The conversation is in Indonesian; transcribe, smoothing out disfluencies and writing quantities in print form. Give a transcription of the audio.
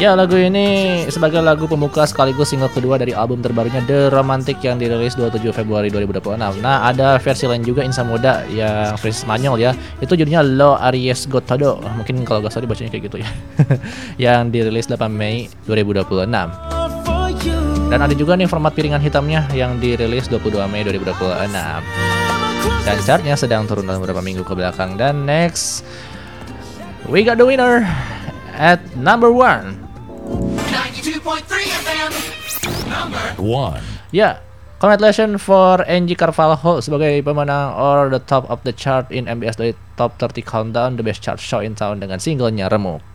Ya, lagu ini sebagai lagu pembuka sekaligus single kedua dari album terbarunya The Romantic yang dirilis 27 Februari 2026. Nah, ada versi lain juga Insa Moda yang versi Spanyol ya. Itu judulnya Lo Aries Gotado. Mungkin kalau gak salah dibacanya kayak gitu ya. Yang dirilis 8 Mei 2026. Dan ada juga nih format piringan hitamnya yang dirilis 22 Mei 2026. Dan chartnya sedang turun dalam beberapa minggu ke belakang. Dan next, we got the winner at number 1. 92.3 FM. Number 1. Ya, congratulations for Angie Carvalho sebagai pemenang or the top of the chart in MBS dari Top 30 Countdown, the best chart show in town dengan singlenya Remuk.